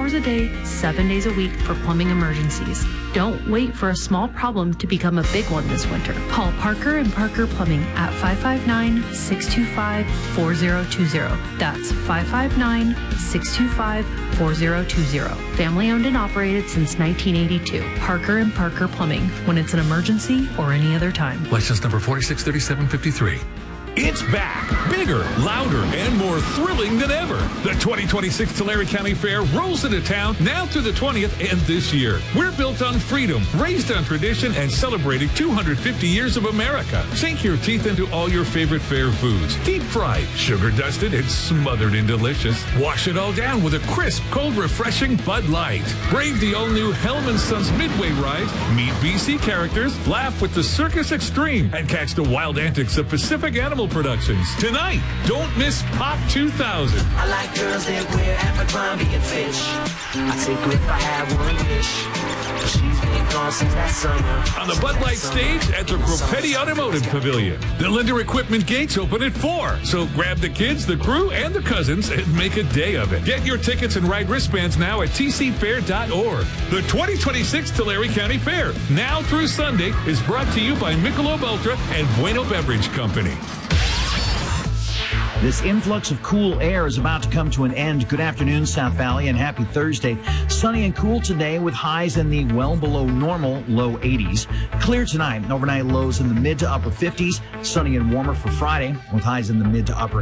hours a day, 7 days a week for plumbing emergencies. Don't wait for a small problem to become a big one this winter. Call Parker and Parker Plumbing at 559-625-4020. That's 559-625-4020. Family owned and operated since 1982. Parker and Parker Plumbing, when it's an emergency or any other time. License number 463753. It's back, bigger, louder, and more thrilling than ever. The 2026 Tulare County Fair rolls into town now through the 20th and this year. We're built on freedom, raised on tradition, and celebrating 250 years of America. Sink your teeth into all your favorite fair foods. Deep fried, sugar dusted, and smothered in delicious. Wash it all down with a crisp, cold, refreshing Bud Light. Brave the all-new Hellman Sons Midway rides, meet BC characters, laugh with the Circus Extreme, and catch the wild antics of Pacific Animal Productions. Tonight, don't miss Pop 2000. I like girls that wear Abercrombie and Fitch. I'd take her if I had one wish. But she's been gone since that summer. On the Bud Light stage at the Propetti Automotive Pavilion. The Linder Equipment gates open at 4. So grab the kids, the crew, and the cousins and make a day of it. Get your tickets and ride wristbands now at tcfair.org. The 2026 Tulare County Fair, now through Sunday, is brought to you by Michelob Ultra and Bueno Beverage Company. This influx of cool air is about to come to an end. Good afternoon, South Valley, and happy Thursday. Sunny and cool today with highs in the well below normal low 80s. Clear tonight, overnight lows in the mid to upper 50s. Sunny and warmer for Friday with highs in the mid to upper